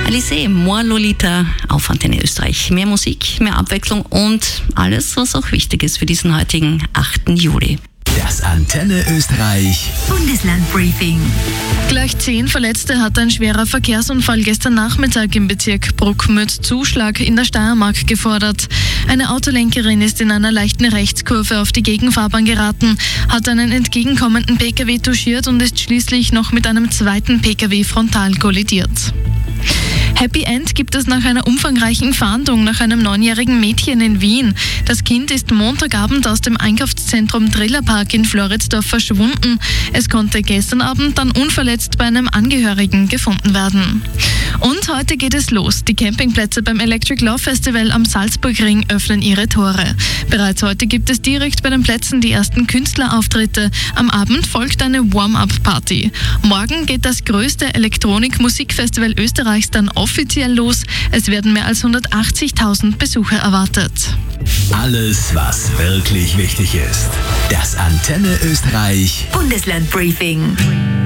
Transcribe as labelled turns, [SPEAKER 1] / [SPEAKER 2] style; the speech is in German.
[SPEAKER 1] Alizée, Moi Lolita auf Antenne Österreich. Mehr Musik, mehr Abwechslung und alles, was auch wichtig ist für diesen heutigen 8. Juli.
[SPEAKER 2] Das Antenne Österreich
[SPEAKER 3] Bundeslandbriefing.
[SPEAKER 4] Gleich 10 Verletzte hat ein schwerer Verkehrsunfall gestern Nachmittag im Bezirk Bruck-Mütz-Zuschlag in der Steiermark gefordert. Eine Autolenkerin ist in einer leichten Rechtskurve auf die Gegenfahrbahn geraten, hat einen entgegenkommenden Pkw touchiert und ist schließlich noch mit einem zweiten Pkw frontal kollidiert. Happy End gibt es nach einer umfangreichen Fahndung nach einem 9-jährigen Mädchen in Wien. Das Kind ist Montagabend aus dem Einkaufszentrum Trillerpark in Floridsdorf verschwunden. Es konnte gestern Abend dann unverletzt bei einem Angehörigen gefunden werden. Und heute geht es los. Die Campingplätze beim Electric Love Festival am Salzburgring öffnen ihre Tore. Bereits heute gibt es direkt bei den Plätzen die ersten Künstlerauftritte. Am Abend folgt eine Warm-up-Party. Morgen geht das größte Elektronik-Musikfestival Österreichs dann offiziell los. Es werden mehr als 180.000 Besucher erwartet.
[SPEAKER 2] Alles, was wirklich wichtig ist. Das Antenne Österreich
[SPEAKER 3] Bundeslandbriefing.